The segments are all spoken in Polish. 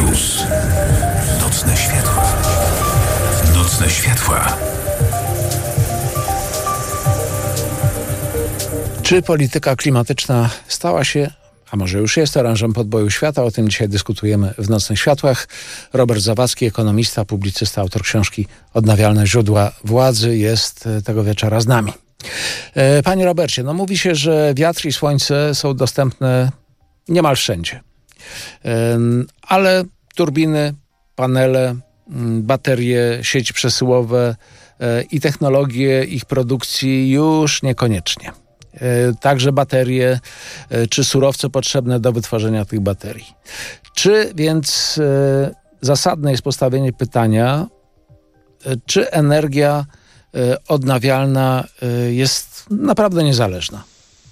Plus. Nocne światła. Nocne światła. Czy polityka klimatyczna stała się, a może już jest, orężem podboju świata? O tym dzisiaj dyskutujemy w Nocnych Światłach. Robert Zawadzki, ekonomista, publicysta, autor książki Odnawialne źródła władzy, jest tego wieczora z nami. Panie Robercie, mówi się, że wiatr i słońce są dostępne niemal wszędzie. Ale turbiny, panele, baterie, sieci przesyłowe i technologie ich produkcji już niekoniecznie. Także baterie czy surowce potrzebne do wytworzenia tych baterii. Czy więc zasadne jest postawienie pytania, czy energia odnawialna jest naprawdę niezależna?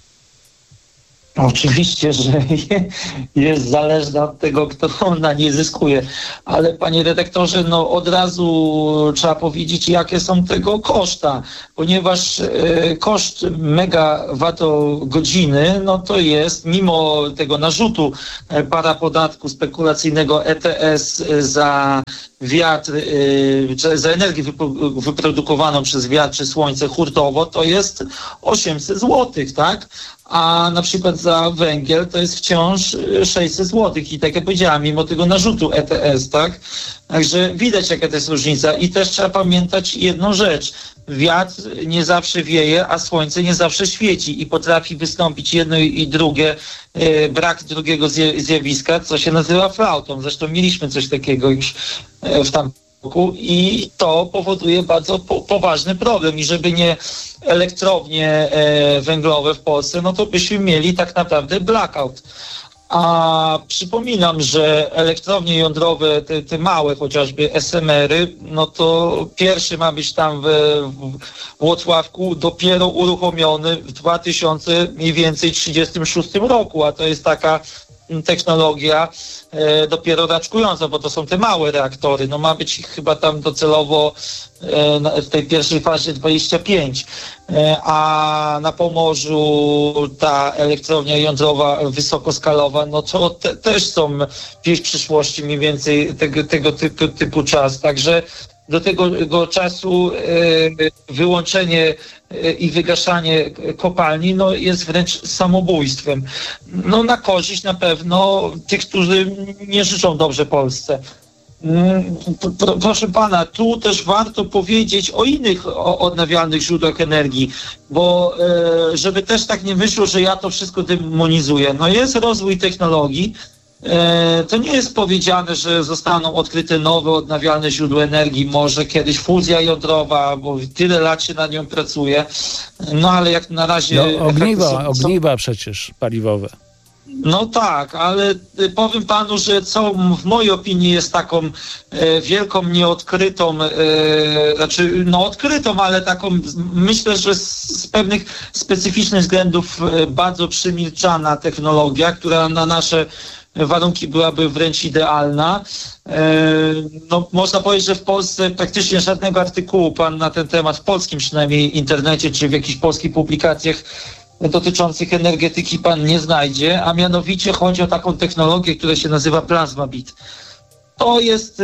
Oczywiście, że jest zależna od tego, kto na niej zyskuje. Ale panie redaktorze, od razu trzeba powiedzieć, jakie są tego koszta, ponieważ koszt megawattogodziny, to jest, mimo tego narzutu parapodatku spekulacyjnego ETS za wiatr, za energię wyprodukowaną przez wiatr czy słońce hurtowo, to jest 800 zł, tak? A na przykład za węgiel to jest wciąż 600 zł. I tak jak powiedziałam, mimo tego narzutu ETS, tak? Także widać, jaka to jest różnica. I też trzeba pamiętać jedną rzecz. Wiatr nie zawsze wieje, a słońce nie zawsze świeci i potrafi wystąpić jedno i drugie, brak drugiego zjawiska, co się nazywa flautą. Zresztą mieliśmy coś takiego już w tamtym roku i to powoduje bardzo poważny problem. I żeby nie elektrownie węglowe w Polsce, to byśmy mieli tak naprawdę blackout. A przypominam, że elektrownie jądrowe, te małe chociażby SMR-y, to pierwszy ma być tam w Włocławku dopiero uruchomiony w 2036 roku, a to jest taka technologia dopiero raczkująca, bo to są te małe reaktory. Ma być ich chyba tam docelowo w tej pierwszej fazie 25. A na Pomorzu ta elektrownia jądrowa wysokoskalowa, to też są gdzieś w przyszłości mniej więcej tego typu czas. Także do tego czasu wyłączenie i wygaszanie kopalni jest wręcz samobójstwem. Na korzyść na pewno tych, którzy nie życzą dobrze Polsce. Proszę pana, tu też warto powiedzieć o innych odnawialnych źródłach energii, bo żeby też tak nie wyszło, że ja to wszystko demonizuję. Jest rozwój technologii. To nie jest powiedziane, że zostaną odkryte nowe odnawialne źródła energii, może kiedyś fuzja jądrowa, bo tyle lat się nad nią pracuje, ale jak na razie... Ogniwa przecież paliwowe. Tak, ale powiem panu, że co w mojej opinii jest taką wielką nieodkrytą, odkrytą, ale taką, myślę, że z pewnych specyficznych względów bardzo przemilczana technologia, która na nasze warunki byłaby wręcz idealna. Można powiedzieć, że w Polsce praktycznie żadnego artykułu pan na ten temat, w polskim przynajmniej internecie, czy w jakichś polskich publikacjach dotyczących energetyki pan nie znajdzie, a mianowicie chodzi o taką technologię, która się nazywa Plasmabit. To jest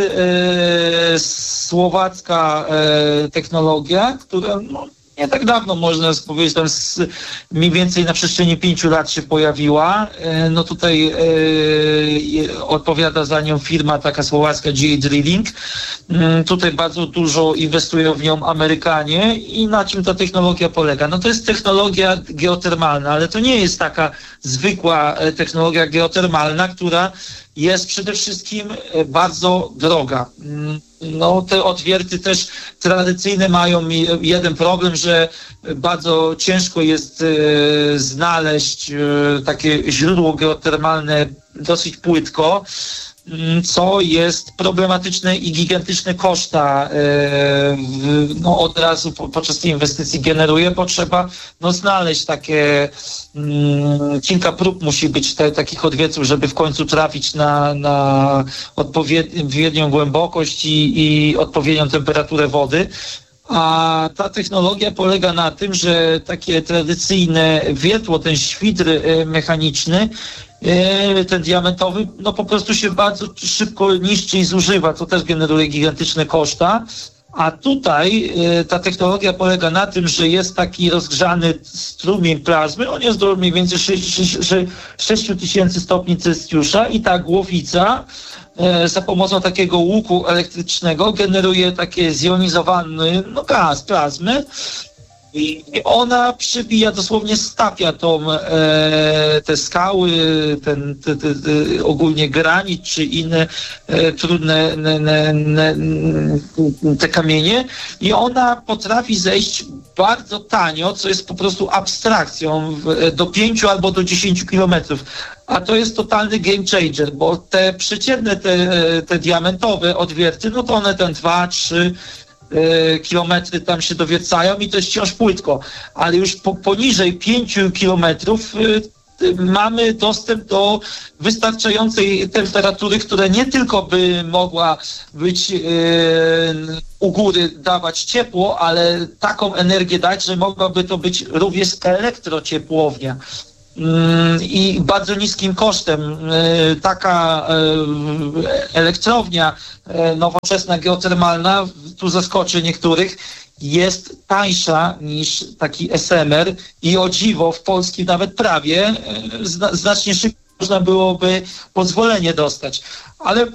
słowacka technologia, która nie tak dawno, można powiedzieć, tam mniej więcej na przestrzeni 5 lat się pojawiła. Tutaj odpowiada za nią firma taka słowacka GA Drilling. Tutaj bardzo dużo inwestują w nią Amerykanie i na czym ta technologia polega? To jest technologia geotermalna, ale to nie jest taka zwykła technologia geotermalna, która jest przede wszystkim bardzo droga. Te odwierty też tradycyjne mają jeden problem, że bardzo ciężko jest znaleźć takie źródło geotermalne dosyć płytko, co jest problematyczne i gigantyczne koszta od razu podczas tej inwestycji generuje. Potrzeba znaleźć takie kilka prób musi być takich odwiertów, żeby w końcu trafić na odpowiednią głębokość i odpowiednią temperaturę wody. A ta technologia polega na tym, że takie tradycyjne wiertło, ten świdr mechaniczny ten diamentowy, no po prostu się bardzo szybko niszczy i zużywa, co też generuje gigantyczne koszta. A tutaj ta technologia polega na tym, że jest taki rozgrzany strumień plazmy, on jest do mniej więcej 6000 stopni Celsjusza i ta głowica za pomocą takiego łuku elektrycznego generuje takie zjonizowany gaz, plazmę, i ona przybija, dosłownie stapia te skały, ogólnie granit czy inne trudne te kamienie, i ona potrafi zejść bardzo tanio, co jest po prostu abstrakcją, do 5 albo do 10 kilometrów. A to jest totalny game changer, bo te przeciętne, te diamentowe odwierty, no to one 2-3 kilometry tam się dowiercają i to jest wciąż płytko, ale już poniżej 5 kilometrów mamy dostęp do wystarczającej temperatury, która nie tylko by mogła być u góry dawać ciepło, ale taką energię dać, że mogłaby to być również elektrociepłownia. I bardzo niskim kosztem taka elektrownia nowoczesna, geotermalna, tu zaskoczy niektórych, jest tańsza niż taki SMR i o dziwo w polskim nawet prawie znacznie szybciej można byłoby pozwolenie dostać. Ale